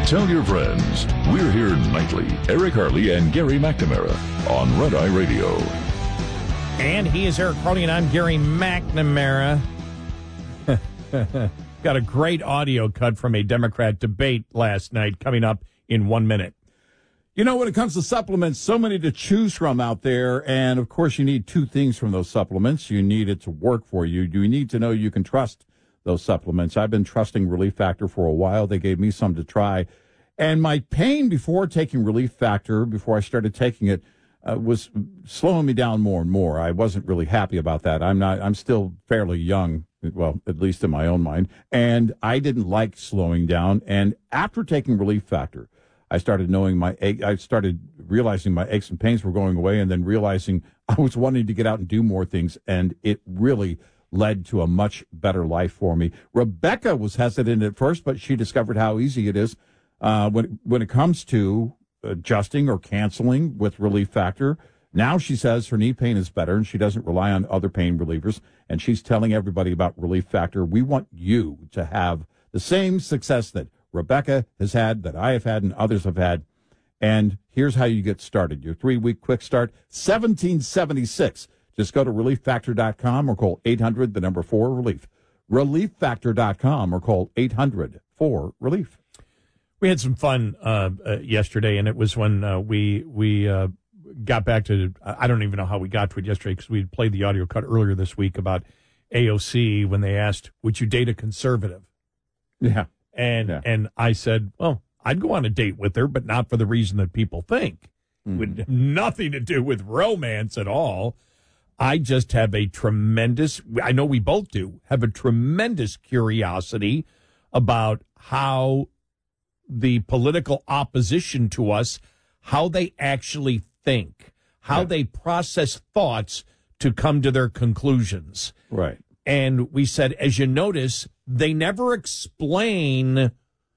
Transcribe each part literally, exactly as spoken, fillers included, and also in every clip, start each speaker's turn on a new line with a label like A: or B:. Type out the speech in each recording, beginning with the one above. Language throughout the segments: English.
A: Tell your friends. We're here nightly. Eric Harley and Gary McNamara on Red Eye Radio.
B: And he is Eric Harley, and I'm Gary McNamara. Got a great audio cut from a Democrat debate last night coming up in one minute.
C: You know, when it comes to supplements, so many to choose from out there. And, of course, you need two things from those supplements. You need it to work for you. You need to know you can trust those supplements. I've been trusting Relief Factor for a while. They gave me some to try. And my pain before taking Relief Factor, before I started taking it, uh, was slowing me down more and more. I wasn't really happy about that. I'm not, I'm still fairly young, well, at least in my own mind. And I didn't like slowing down. And after taking Relief Factor, I started knowing my, I started realizing my aches and pains were going away, and then realizing I was wanting to get out and do more things. And it really led to a much better life for me. Rebecca was hesitant at first, but she discovered how easy it is uh, when when it comes to adjusting or canceling with Relief Factor. Now she says her knee pain is better, and she doesn't rely on other pain relievers. And she's telling everybody about Relief Factor. We want you to have the same success that Rebecca has had, that I have had, and others have had. And here's how you get started. Your three-week quick start, seventeen seventy-six. Just go to relief factor dot com or call eight hundred, the number four, relief. relief factor dot com or call eight hundred, four, relief.
B: We had some fun uh, uh, yesterday, and it was when uh, we we uh, got back to, I don't even know how we got to it yesterday, because we played the audio cut earlier this week about A O C when they asked, would you date a conservative?
C: Yeah.
B: And
C: yeah.
B: and I said, well, I'd go on a date with her, but not for the reason that people think. Mm-hmm. With nothing to do with romance at all. I just have a tremendous, I know we both do, have a tremendous curiosity about how the political opposition to us, how they actually think, how yeah. they process thoughts to come to their conclusions.
C: Right.
B: And we said, as you notice, they never explain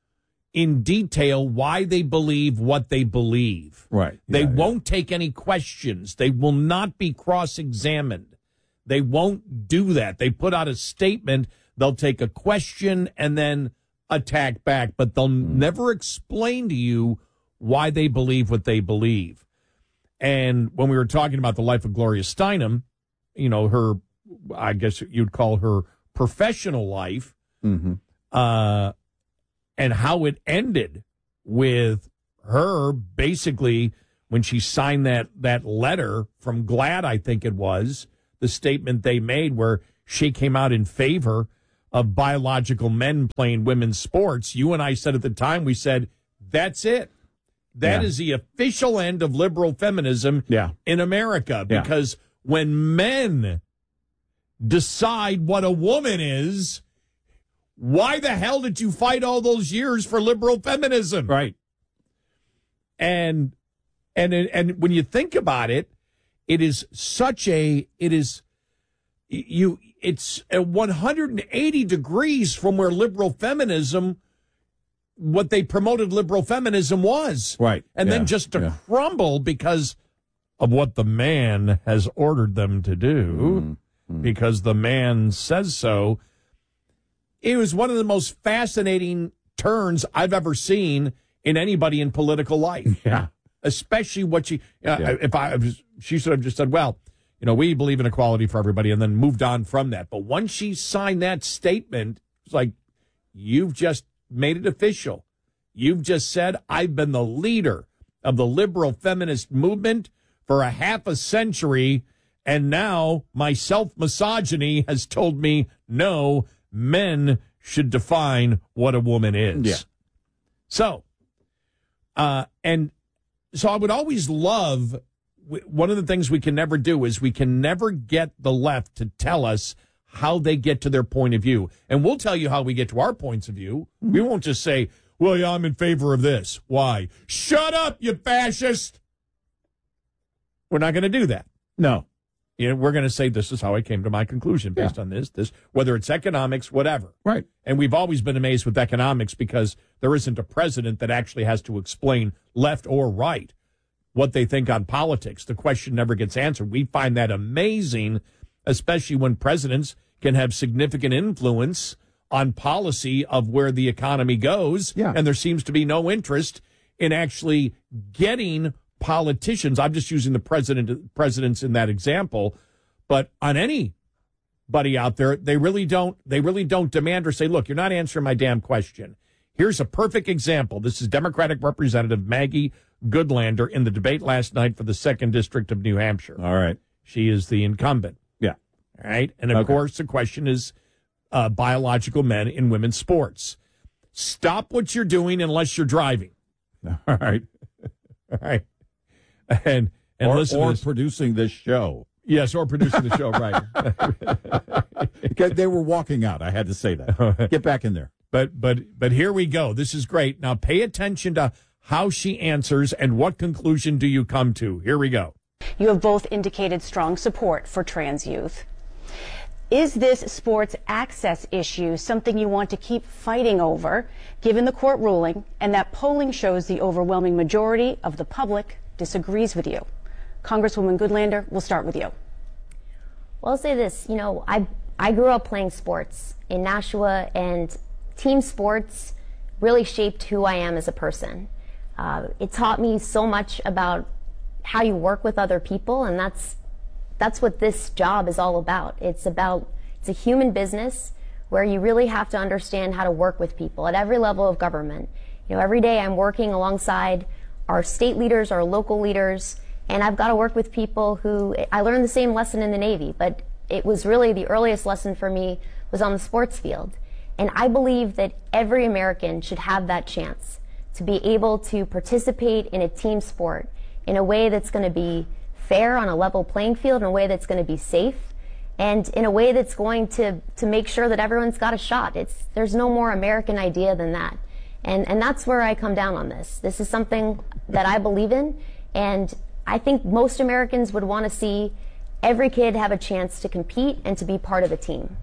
B: in detail why they believe what they believe.
C: Right.
B: They
C: yeah,
B: won't
C: yeah.
B: take any questions. They will not be cross-examined. They won't do that. They put out a statement. They'll take a question and then attack back, but they'll mm. never explain to you why they believe what they believe. And when we were talking about the life of Gloria Steinem, you know, her, I guess you'd call her professional life,
C: mm-hmm.
B: uh, and how it ended with her basically when she signed that, that letter from GLAAD, I think it was, the statement they made where she came out in favor of biological men playing women's sports. You and I said at the time, we said, that's it. That yeah. is the official end of liberal feminism
C: yeah.
B: in America, because
C: yeah.
B: when men decide what a woman is, why the hell did you fight all those years for liberal feminism?
C: Right.
B: And and and when you think about it, it is such a it is you it's a one hundred eighty degrees from where liberal feminism, what they promoted liberal feminism was.
C: Right.
B: And
C: yeah.
B: then just to
C: yeah.
B: crumble because of what the man has ordered them to do, mm-hmm. because the man says so. It was one of the most fascinating turns I've ever seen in anybody in political life.
C: Yeah.
B: Especially what she, uh,
C: yeah.
B: if I, she should have just said, well, you know, we believe in equality for everybody, and then moved on from that. But once she signed that statement, it's like, you've just made it official. You've just said, I've been the leader of the liberal feminist movement for a half a century, and now my self-misogyny has told me, no, men should define what a woman is.
C: Yeah.
B: So, uh, and so I would always love, one of the things we can never do is we can never get the left to tell us how they get to their point of view. And we'll tell you how we get to our points of view. We won't just say, well, yeah, I'm in favor of this. Why? Shut up, you fascist. We're not going to do that.
C: No.
B: You know, we're going to say this is how I came to my conclusion based yeah. on this, this, whether it's economics, whatever.
C: Right.
B: And we've always been amazed with economics because there isn't a president that actually has to explain left or right what they think on politics. The question never gets answered. We find that amazing, especially when presidents can have significant influence on policy of where the economy goes.
C: Yeah.
B: And there seems to be no interest in actually getting politicians. I'm just using the president presidents in that example, but on anybody out there, they really don't they really don't demand or say, look, you're not answering my damn question. Here's a perfect example. This is Democratic Representative Maggie Goodlander in the debate last night for the second District of New Hampshire.
C: All right.
B: She is the incumbent.
C: Yeah.
B: All right. And of
C: Okay.
B: course, the question is uh, biological men in women's sports. Stop what you're doing unless you're driving.
C: All right.
B: All right. And, and
C: or
B: listen
C: or
B: to this.
C: producing this show.
B: Yes, or producing the show, right.
C: Because they were walking out. I had to say that. Get back in there.
B: But but but here we go. This is great. Now pay attention to how she answers and what conclusion do you come to. Here we go.
D: You have both indicated strong support for trans youth. Is this sports access issue something you want to keep fighting over, given the court ruling and that polling shows the overwhelming majority of the public disagrees with you? Congresswoman Goodlander, we'll start with you.
E: Well, I'll say this. You know, I, I grew up playing sports in Nashua, and team sports really shaped who I am as a person. Uh, it taught me so much about how you work with other people, and that's That's what this job is all about. It's about, it's a human business where you really have to understand how to work with people at every level of government. You know, every day I'm working alongside our state leaders, our local leaders, and I've got to work with people who, I learned the same lesson in the Navy, but it was really the earliest lesson for me was on the sports field. And I believe that every American should have that chance to be able to participate in a team sport in a way that's going to be fair on a level playing field, in a way that's going to be safe, and in a way that's going to to make sure that everyone's got a shot. It's there's no more American idea than that, and and that's where I come down on this. This is something that I believe in, and I think most Americans would want to see every kid have a chance to compete and to be part of a team.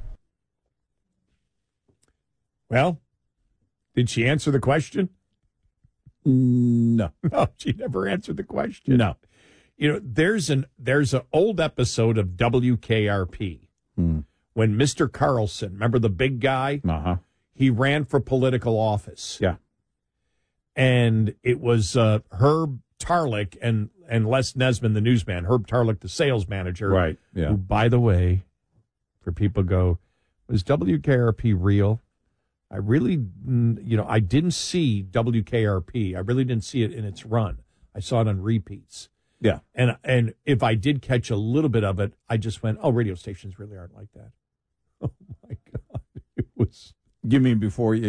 B: Well, did she answer the question?
C: No.
B: No, she never answered the question.
C: No.
B: You know, there's an there's an old episode of W K R P
C: Hmm.
B: when Mister Carlson, remember the big guy?
C: Uh-huh.
B: He ran for political office.
C: Yeah.
B: And it was uh, Herb Tarlick and, and Les Nesman, the newsman. Herb Tarlick, the sales manager.
C: Right, yeah.
B: Who, by the way, for people go, was W K R P real? I really, mm, you know, I didn't see W K R P. I really didn't see it in its run. I saw it on repeats.
C: Yeah.
B: And and if I did catch a little bit of it, I just went, oh, radio stations really aren't like that. Oh, my God. It was.
C: You mean before you